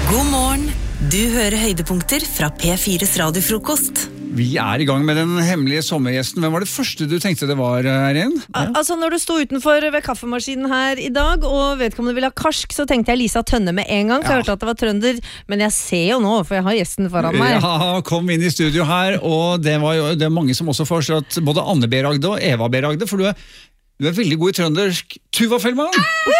God morgen. Du hører høydepunkter fra P4's radiofrokost. Vi I gang med den hemmelige sommergjesten. Hvem var det første du tenkte det var, Erin? Altså, når du sto utenfor ved kaffemaskinen her I dag, og vedkommende ville ha karsk, så tenkte jeg Lisa Tønne med en gang, for jeg hørte at det var trønder, men jeg ser jo nå, for jeg har gjesten foran meg. Ja, kom inn I studio her, og det er mange som også foreslår at både Anne B. Ragde og Eva B. Ragde, for du er veldig god I trøndersk. Tuva Fellmann!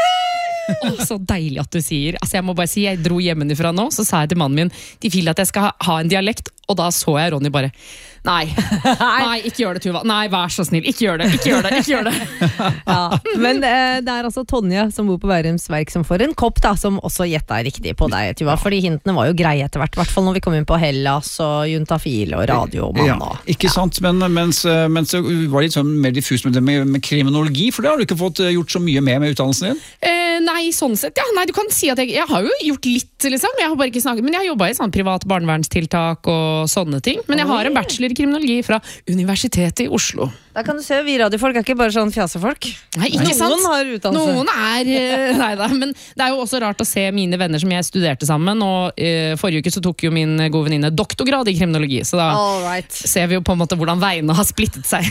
Så deilig at du sier. Altså jeg må bare si, jeg dro hjemmefra nå, så sa jeg til mannen min, de vil at jeg skal ha en dialekt, og da så jeg Ronny bare, nei, ikke gjør det Tuva, nei, vær så snill, ikke gjør det. Ja, men det altså Tonje som bor på Værums Verk som får en kopp da, som også gjettet riktig på deg, Tuva, fordi hintene var jo greie etter hvert, I hvert fall når vi kom inn på Hellas og Juntafil og Radio og Mann. Ja, ikke sant, men mens det var litt sånn mer diffus med det med kriminologi, for det har du ikke fått gjort så mye med utdannelsen din? Nei, sånn sett, ja. Nei, du kan si at jeg har jo gjort litt, liksom. Jeg har bare ikke snakket, men jeg har jobbet I sånn privat barnevernstiltak og sånne ting. Men jeg har en bachelor I kriminologi fra Universitetet I Oslo. Da kan du se, vi radiofolk ikke bare sånn fjasefolk. Nei, ikke sant? Noen har utdannelse. Noen neida, men det jo også rart å se mine venner som jeg studerte sammen, og forrige uke så tok jo min gode venninne doktorgrad I kriminologi, så da ser vi jo på en måte hvordan veiene har splittet seg.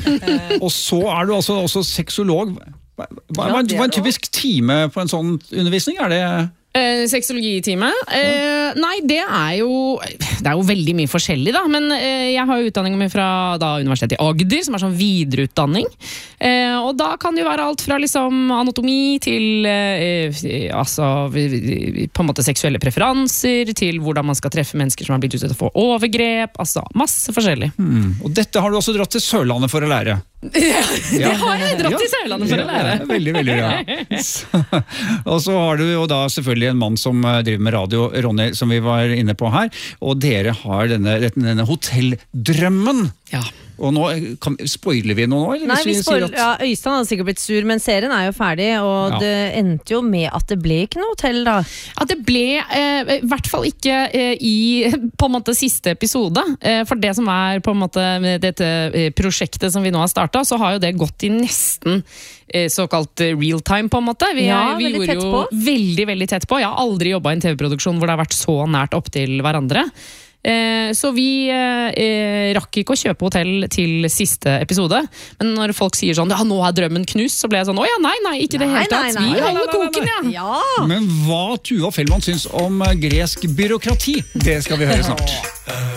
Og så du altså også sexolog. Hva en typisk time på en sånn undervisning? Det sexologitime? Nei, det jo veldig mye forskjellig da, men jeg har jo utdanningen min fra Universitetet I Agder, som sånn videreutdanning, og da kan det jo være alt fra liksom anatomi til altså, på en måte seksuelle preferanser, til hvordan man skal treffe mennesker som har blitt utsatt for overgrep, altså masse forskjellig. Og dette har du også dratt til Sørlandet for å lære? Det har jeg dratt til Sørlandet for å lære. Veldig, veldig bra. Og så har du jo da selvfølgelig en mann som driver med radio, Ronny, som vi var inne på her, og dere har denne hotelldrømmen. Ja. Og nå, spoiler vi noe nå? Eller? Nei, Øystein hadde sikkert blitt sur, men serien jo ferdig, og det endte jo med at det ble ikke noe hotell da. Ja, det ble I hvert fall ikke I på en måte siste episode, for det som på en måte dette prosjektet som vi nå har startet, så har jo det gått I nesten såkalt real time på en måte. Vi gjorde jo veldig, veldig tett på. Jeg har aldri jobbet I en TV-produksjon hvor det har vært så nært opp til hverandre. Så vi rakk ikke å kjøpe hotell til siste episode, men når folk sier sånn, ja, nå drømmen knust, så ble jeg sånn, åja, nei, ikke det helt tatt. Vi holder koken, ja. Men hva Tuva Fellmann syns om gresk byråkrati, det skal vi høre snart.